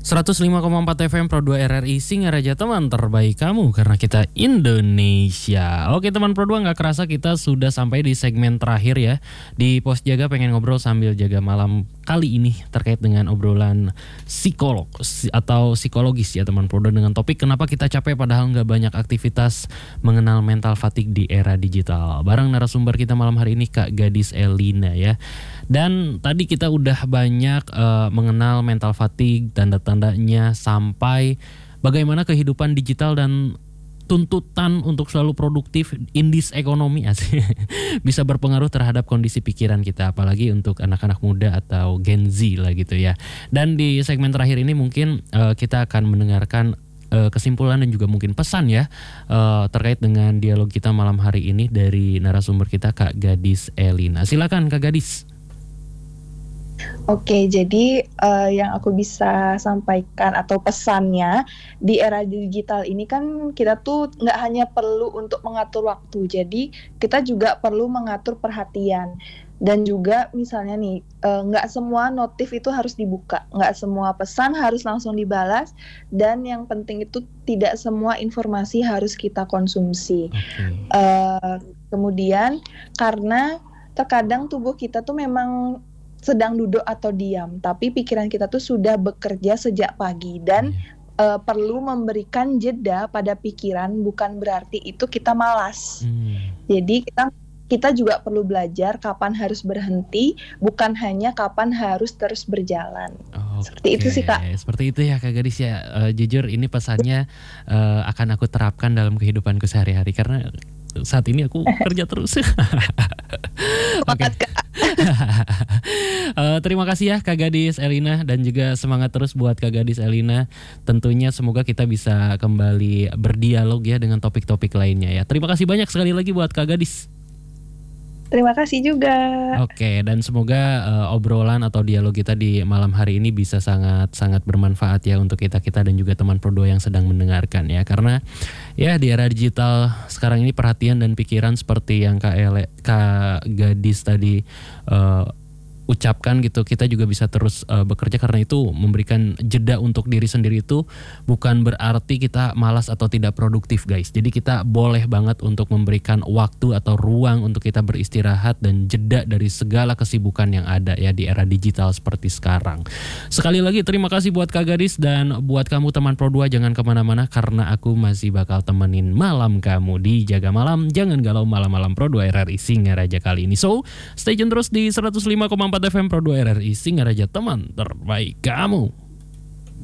105,4 FM Pro 2 RRI Singaraja, teman terbaik kamu karena kita Indonesia. Oke teman Pro 2, gak kerasa kita sudah sampai di segmen terakhir ya. Di Pos Jaga pengen ngobrol sambil jaga malam kali ini terkait dengan obrolan psikolog atau psikologis ya teman Pro 2, dengan topik kenapa kita capek padahal gak banyak aktivitas mengenal mental fatigue di era digital. Bareng narasumber kita malam hari ini Kak Gadis Elina ya. Dan tadi kita udah banyak mengenal mental fatigue, tanda-tandanya, sampai bagaimana kehidupan digital dan tuntutan untuk selalu produktif in this economy bisa berpengaruh terhadap kondisi pikiran kita, apalagi untuk anak-anak muda atau Gen Z lah gitu ya. Dan di segmen terakhir ini mungkin kita akan mendengarkan kesimpulan dan juga mungkin pesan ya terkait dengan dialog kita malam hari ini dari narasumber kita Kak Gadis Elina. Silakan Kak Gadis. Oke, jadi yang aku bisa sampaikan atau pesannya di era digital ini kan kita tuh nggak hanya perlu untuk mengatur waktu, jadi kita juga perlu mengatur perhatian. Dan juga misalnya nih, nggak semua notif itu harus dibuka, nggak semua pesan harus langsung dibalas, dan yang penting itu tidak semua informasi harus kita konsumsi. Kemudian karena terkadang tubuh kita tuh memang sedang duduk atau diam, tapi pikiran kita tuh sudah bekerja sejak pagi dan perlu memberikan jeda pada pikiran, bukan berarti itu kita malas. Jadi kita juga perlu belajar kapan harus berhenti, bukan hanya kapan harus terus berjalan. Seperti itu sih Kak. Seperti itu ya Kak Gadis ya. Jujur ini pesannya akan aku terapkan dalam kehidupanku sehari-hari karena saat ini aku kerja terus. Oke. Terima kasih ya Kak Gadis Elina, dan juga semangat terus buat Kak Gadis Elina. Tentunya semoga kita bisa kembali berdialog ya dengan topik-topik lainnya ya. Terima kasih banyak sekali lagi buat Kak Gadis. Terima kasih juga. Oke, dan semoga obrolan atau dialog kita di malam hari ini bisa sangat-sangat bermanfaat ya untuk kita-kita dan juga teman Pro 2 yang sedang mendengarkan ya. Karena ya di era digital sekarang ini perhatian dan pikiran seperti yang Kak Gadis tadi ucapkan gitu, kita juga bisa terus bekerja, karena itu memberikan jeda untuk diri sendiri itu bukan berarti kita malas atau tidak produktif guys. Jadi kita boleh banget untuk memberikan waktu atau ruang untuk kita beristirahat dan jeda dari segala kesibukan yang ada ya di era digital seperti sekarang. Sekali lagi terima kasih buat Kak Gadis, dan buat kamu teman Pro 2 jangan kemana-mana karena aku masih bakal temenin malam kamu di Jaga Malam. Jangan galau malam-malam Pro 2 RRI Singaraja kali ini. So stay tune terus di 105,4 FM Pro 2 RRI Singaraja, teman terbaik kamu.